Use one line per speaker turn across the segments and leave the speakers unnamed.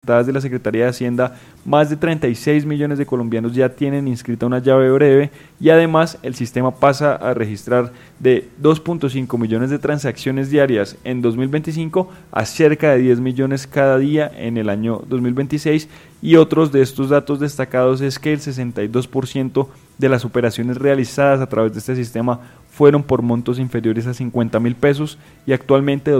consultadas de la Secretaría de Hacienda, más de 36 millones de colombianos ya tienen inscrita una llave breve y además el sistema pasa a registrar de 2.5 millones de transacciones diarias en 2025 a cerca de 10 millones cada día en el año 2026, y otros de estos datos destacados es que el 62% de las operaciones realizadas a través de este sistema fueron por montos inferiores a 50.000 pesos y actualmente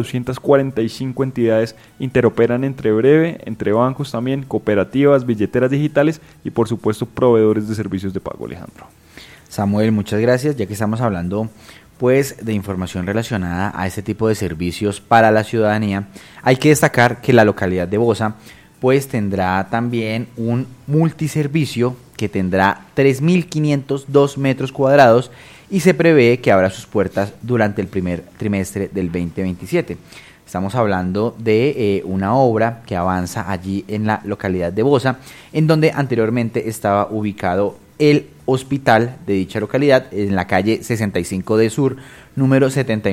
245 entidades interoperan entre breve, entre bancos también, cooperativas, billeteras digitales y por supuesto proveedores de servicios de pago. Alejandro.
Samuel, muchas gracias. Ya que estamos hablando pues de información relacionada a este tipo de servicios para la ciudadanía, hay que destacar que la localidad de Bosa pues tendrá también un multiservicio que tendrá 3.502 metros cuadrados y se prevé que abra sus puertas durante el primer trimestre del 2027. Estamos hablando de una obra que avanza allí en la localidad de Bosa, en donde anteriormente estaba ubicado el hospital de dicha localidad, en la calle 65 de Sur, número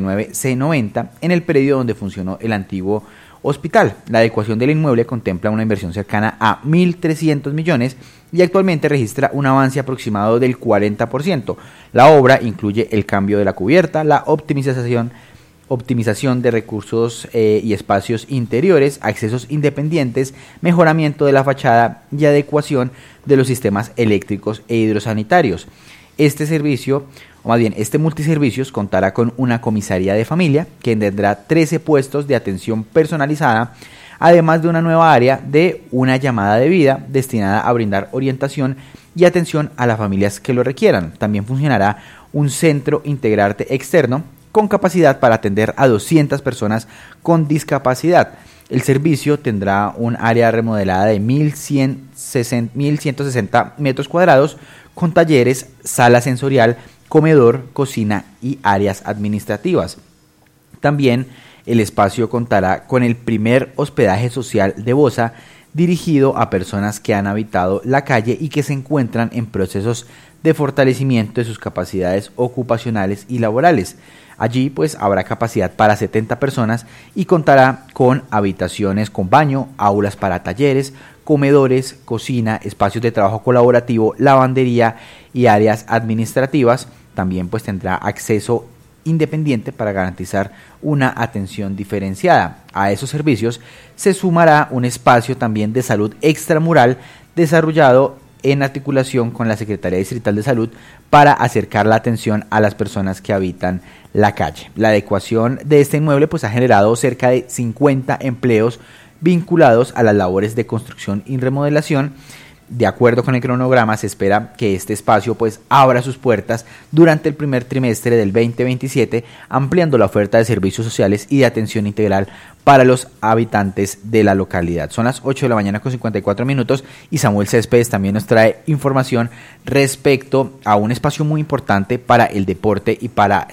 79C90, en el predio donde funcionó el antiguo hospital. La adecuación del inmueble contempla una inversión cercana a 1.300 millones y actualmente registra un avance aproximado del 40%. La obra incluye el cambio de la cubierta, la optimización de recursos y espacios interiores, accesos independientes, mejoramiento de la fachada y adecuación de los sistemas eléctricos e hidrosanitarios. Este multiservicios contará con una comisaría de familia que tendrá 13 puestos de atención personalizada, además de una nueva área de una llamada de vida destinada a brindar orientación y atención a las familias que lo requieran. También funcionará un centro integrante externo con capacidad para atender a 200 personas con discapacidad. El servicio tendrá un área remodelada de 1.160 metros cuadrados con talleres, sala sensorial, comedor, cocina y áreas administrativas. También el espacio contará con el primer hospedaje social de Bosa dirigido a personas que han habitado la calle y que se encuentran en procesos de fortalecimiento de sus capacidades ocupacionales y laborales. Allí pues habrá capacidad para 70 personas y contará con habitaciones con baño, aulas para talleres, comedores, cocina, espacios de trabajo colaborativo, lavandería y áreas administrativas. También pues tendrá acceso independiente para garantizar una atención diferenciada. A esos servicios se sumará un espacio también de salud extramural desarrollado en articulación con la Secretaría Distrital de Salud para acercar la atención a las personas que habitan la calle. La adecuación de este inmueble pues ha generado cerca de 50 empleos vinculados a las labores de construcción y remodelación. De acuerdo con el cronograma, se espera que este espacio pues abra sus puertas durante el primer trimestre del 2027, ampliando la oferta de servicios sociales y de atención integral para los habitantes de la localidad. Son las 8 de la mañana con 54 minutos y Samuel Céspedes también nos trae información respecto a un espacio muy importante para el deporte y para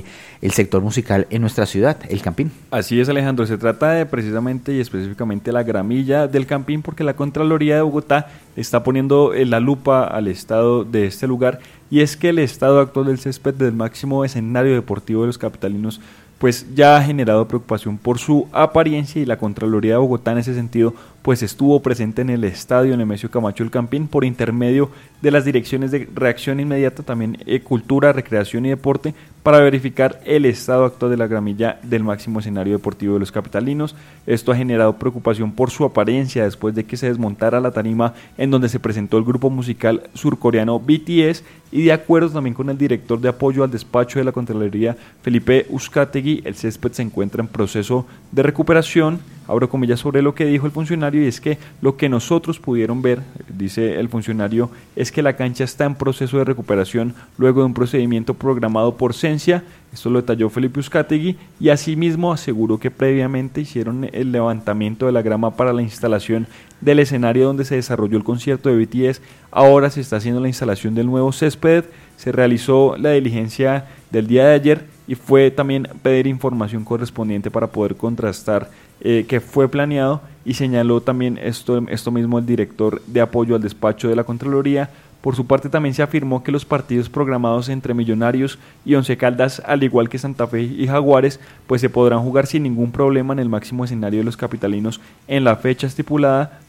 el sector musical en nuestra ciudad, el Campín.
Así es, Alejandro, se trata de precisamente y específicamente la gramilla del Campín, porque la Contraloría de Bogotá está poniendo la lupa al estado de este lugar, y es que el estado actual del césped del máximo escenario deportivo de los capitalinos pues ya ha generado preocupación por su apariencia, y la Contraloría de Bogotá en ese sentido pues estuvo presente en el estadio Nemesio Camacho El Campín por intermedio de las direcciones de reacción inmediata, también cultura, recreación y deporte, para verificar el estado actual de la gramilla del máximo escenario deportivo de los capitalinos. Esto ha generado preocupación por su apariencia después de que se desmontara la tarima en donde se presentó el grupo musical surcoreano BTS, y de acuerdo también con el director de apoyo al despacho de la Contraloría, Felipe Uzcategui, el césped se encuentra en proceso de recuperación. Abro comillas sobre lo que dijo el funcionario, y es que lo que nosotros pudieron ver, dice el funcionario, es que la cancha está en proceso de recuperación luego de un procedimiento programado por Cencia. Esto lo detalló Felipe Uzcategui, y asimismo aseguró que previamente hicieron el levantamiento de la grama para la instalación del escenario donde se desarrolló el concierto de BTS. Ahora se está haciendo la instalación del nuevo césped. Se realizó la diligencia del día de ayer y fue también pedir información correspondiente para poder contrastar que fue planeado, y señaló también esto mismo el director de apoyo al despacho de la Contraloría. Por su parte también se afirmó que los partidos programados entre Millonarios y Once Caldas, al igual que Santa Fe y Jaguares, pues se podrán jugar sin ningún problema en el máximo escenario de los capitalinos en la fecha estipulada,